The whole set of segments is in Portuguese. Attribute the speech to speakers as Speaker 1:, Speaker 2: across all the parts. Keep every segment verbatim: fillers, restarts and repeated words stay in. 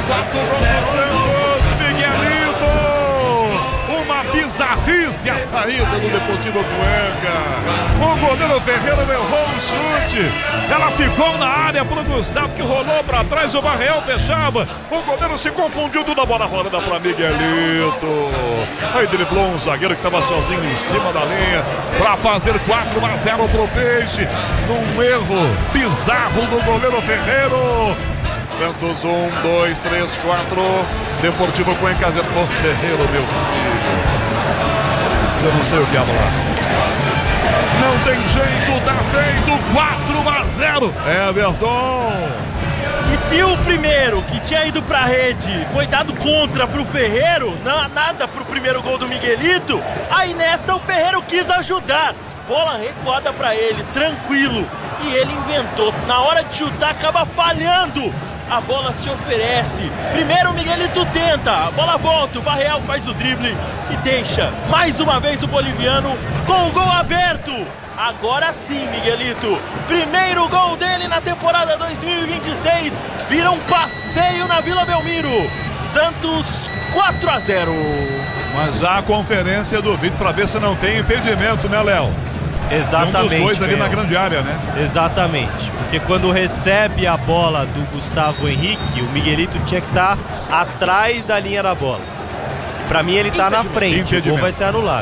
Speaker 1: quarto gol do Santos, Miguelito. Uma bizarrice a saída do Deportivo Cuenca. O goleiro Ferreira errou um chute. Ela ficou na área pro Gustavo, que rolou para trás. O Barreal fechava. O goleiro se confundiu, toda a bola rolando para Miguelito. Aí driblou um zagueiro que estava sozinho em cima da linha para fazer quatro a zero pro Peixe. Num erro bizarro do goleiro Ferreiro. Santos um, dois, três, quatro. Deportivo Cuenca zero. Ô Ferreiro, meu filho. Eu não sei o que é lá. Não tem jeito, tá feito. quatro a zero. Everton.
Speaker 2: E se o primeiro que tinha ido pra rede foi dado contra pro Ferreiro, não, nada pro primeiro gol do Miguelito, aí nessa o Ferreiro quis ajudar. Bola recuada pra ele, tranquilo. E ele inventou. Na hora de chutar, acaba falhando. A bola se oferece. Primeiro o Miguelito tenta. A bola volta. O Barreal faz o drible e deixa mais uma vez o boliviano com o gol aberto. Agora sim, Miguelito. Primeiro gol dele na temporada dois mil e vinte e seis. Vira um passeio na Vila Belmiro. Santos quatro a zero.
Speaker 1: Mas a conferência do vídeo para ver se não tem impedimento, né, Léo?
Speaker 3: Exatamente.
Speaker 1: Um dos dois ali na grande área, né?
Speaker 3: Exatamente. Porque quando recebe a bola do Gustavo Henrique, o Miguelito tinha que estar atrás da linha da bola. Pra mim ele tá na frente, o gol vai ser anulado.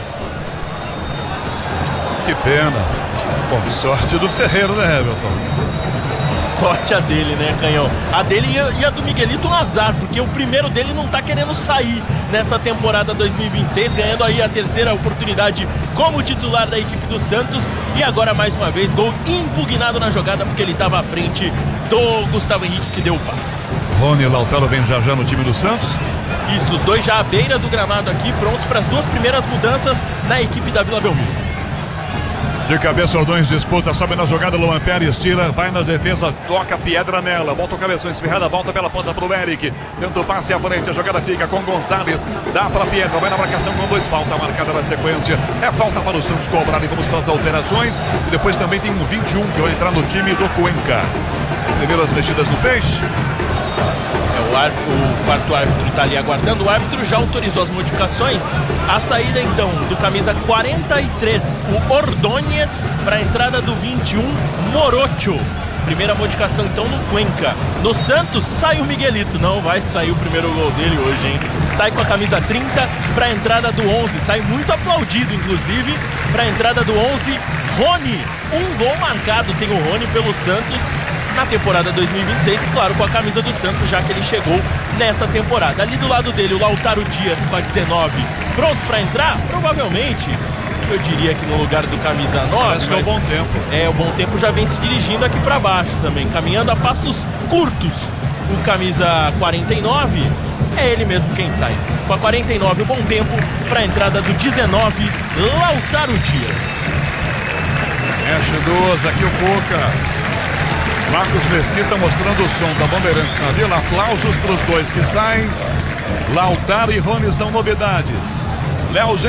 Speaker 1: Que pena. Bom, sorte do Ferreiro, né, Everton?
Speaker 2: Sorte a dele, né, Canhão? A dele e a, e a do Miguelito um azar, porque o primeiro dele não tá querendo sair nessa temporada dois mil e vinte e seis, ganhando aí a terceira oportunidade como titular da equipe do Santos. E agora, mais uma vez, gol impugnado na jogada, porque ele estava à frente do Gustavo Henrique, que deu o passe.
Speaker 1: Rony e Lautaro vem já já no time do Santos.
Speaker 2: Isso, os dois já à beira do gramado aqui, prontos para as duas primeiras mudanças na equipe da Vila Belmiro.
Speaker 1: De cabeça, Ordões disputa, sobe na jogada, Luan Pérez tira, vai na defesa, toca pedra nela, volta o cabeção esfirrada, volta pela ponta pro Eric, tenta o passe à frente, a jogada fica com Gonçalves, dá pra Pedra, vai na marcação com dois, falta marcada na sequência, é falta para o Santos cobrar e vamos para as alterações, e depois também tem um vinte e um que vai entrar no time do Cuenca. Primeiras mexidas no Peixe.
Speaker 2: O, árbitro, o quarto árbitro está ali aguardando. O árbitro já autorizou as modificações. A saída então do camisa quarenta e três, o Ordonez, para a entrada do vinte e um, Morocho. Primeira modificação então no Cuenca. No Santos sai o Miguelito. Não vai sair o primeiro gol dele hoje, hein? Sai com a camisa trinta para a entrada do onze. Sai muito aplaudido, inclusive, para a entrada do onze, Rony. Um gol marcado tem o Rony pelo Santos na temporada dois mil e vinte e seis, e claro, com a camisa do Santos, já que ele chegou nesta temporada. Ali do lado dele, o Lautaro Dias com a dezenove, pronto para entrar? Provavelmente, eu diria que no lugar do camisa nove.
Speaker 1: Acho que é o Bom Tempo.
Speaker 2: É, o Bom Tempo já vem se dirigindo aqui para baixo também, caminhando a passos curtos. O camisa quarenta e nove, é ele mesmo quem sai. Com a quarenta e nove, o Bom Tempo para a entrada do dezenove, Lautaro Dias.
Speaker 1: Mexe duas, aqui o Cuca. Marcos Mesquita mostrando o som da Bandeirantes na Vila. Aplausos para os dois que saem. Lautaro e Rony são novidades. Léo